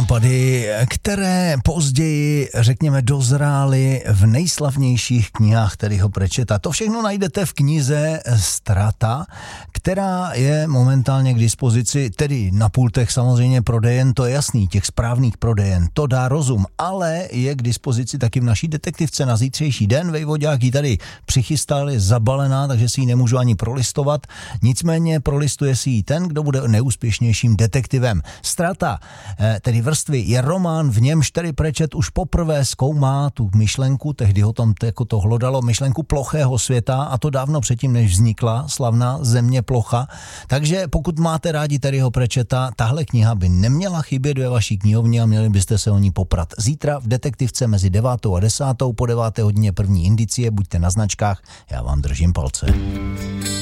nápady, které později, řekněme, dozrály v nejslavnějších knihách Terryho Pratchetta. To všechno najdete v knize Strata, která je momentálně k dispozici, tedy na pultech samozřejmě prodejen, to je jasný, těch správných prodejen, to dá rozum, ale je k dispozici taky v naší detektivce na zítřejší den. Vejvodák ji tady přichystal, je zabalená, takže si ji nemůžu ani prolistovat, nicméně prolistuje si ji ten, kdo bude neúspěšnějším detektivem. Strata, tedy vrstvy, je román, v němž Terry Pratchett už poprvé zkoumá tu myšlenku, tehdy ho tam jako to hlodalo, myšlenku plochého světa, a to dávno předtím, než vznikla slavná země plocha. Takže pokud máte rádi Terryho Pratchetta, tahle kniha by neměla chybět ve vaší knihovně a měli byste se o ní poprat. Zítra v detektivce mezi 9. a 10. po 9. hodině první indicie, buďte na značkách, já vám držím palce.